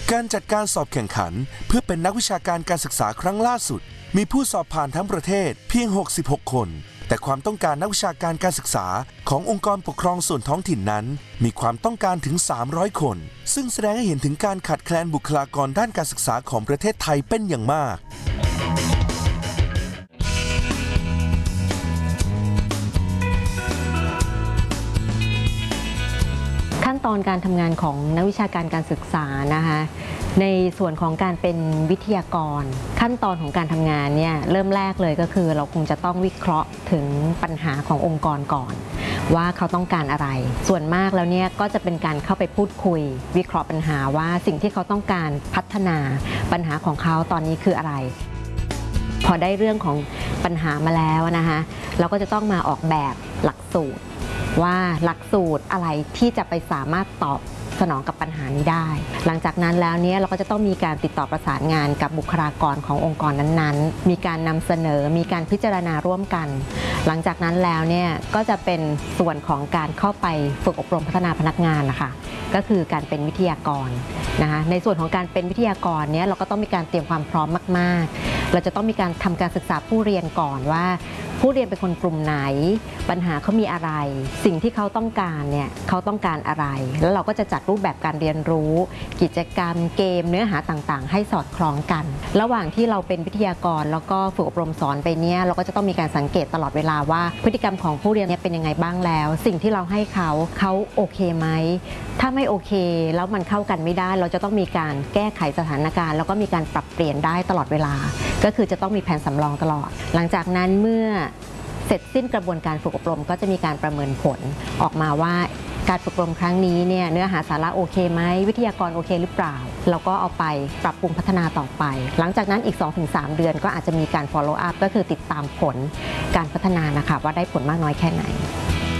การจัดการสอบแข่งขันเพื่อเป็นนักวิชาการการศึกษาครั้งล่าสุดมีผู้สอบผ่านทั้งประเทศเพียง66คนแต่ความต้องการนักวิชาการการศึกษาขององค์กรปกครองส่วนท้องถิ่นนั้นมีความต้องการถึง300คนซึ่งแสดงให้เห็นถึงการขาดแคลนบุคลากรด้านการศึกษาของประเทศไทยเป็นอย่างมากขั้นตอนการทำงานของนักวิชาการการศึกษานะคะในส่วนของการเป็นวิทยากรขั้นตอนของการทำงานเนี่ยเริ่มแรกเลยก็คือเราคงจะต้องวิเคราะห์ถึงปัญหาขององค์กรก่อนว่าเขาต้องการอะไรส่วนมากแล้วเนี่ยก็จะเป็นการเข้าไปพูดคุยวิเคราะห์ปัญหาว่าสิ่งที่เขาต้องการพัฒนาปัญหาของเขาตอนนี้คืออะไรพอได้เรื่องของปัญหามาแล้วนะคะเราก็จะต้องมาออกแบบหลักสูตรว่าหลักสูตรอะไรที่จะไปสามารถตอบสนองกับปัญหานี้ได้หลังจากนั้นแล้วเนี่ยเราก็จะต้องมีการติดต่อประสานงานกับบุคลากรขององค์กรนั้นๆมีการนำเสนอมีการพิจารณาร่วมกันหลังจากนั้นแล้วเนี่ยก็จะเป็นส่วนของการเข้าไปฝึกอบรมพัฒนาพนักงานนะคะก็คือการเป็นวิทยากรนะคะในส่วนของการเป็นวิทยากรเนี่ยเราก็ต้องมีการเตรียมความพร้อมมากๆเราจะต้องมีการทำการศึกษาผู้เรียนก่อนว่าผู้เรียนเป็นคนกลุ่มไหนปัญหาเขามีอะไรสิ่งที่เขาต้องการเนี่ยเขาต้องการอะไรแล้วเราก็จะจัดรูปแบบการเรียนรู้กิจกรรมเกมเนื้อหาต่างๆให้สอดคล้องกันระหว่างที่เราเป็นวิทยากรแล้วก็ฝึกอบรมสอนไปเนี่ยเราก็จะต้องมีการสังเกตตลอดเวลาว่าพฤติกรรมของผู้เรียนเนี่ยเป็นยังไงบ้างแล้วสิ่งที่เราให้เขาโอเคไหมถ้าไม่โอเคแล้วมันเข้ากันไม่ได้เราจะต้องมีการแก้ไขสถานการณ์แล้วก็มีการปรับเปลี่ยนได้ตลอดเวลาก็คือจะต้องมีแผนสำรองตลอดหลังจากนั้นเมื่อเสร็จสิ้นกระบวนการฝึกอบรมก็จะมีการประเมินผลออกมาว่าการฝึกอบรมครั้งนี้เนี่ยเนื้อหาสาระโอเคไหมวิทยากรโอเคหรือเปล่าเราก็เอาไปปรับปรุงพัฒนาต่อไปหลังจากนั้นอีก 2-3 เดือนก็อาจจะมีการ follow up ก็คือติดตามผลการพัฒนานะคะว่าได้ผลมากน้อยแค่ไหน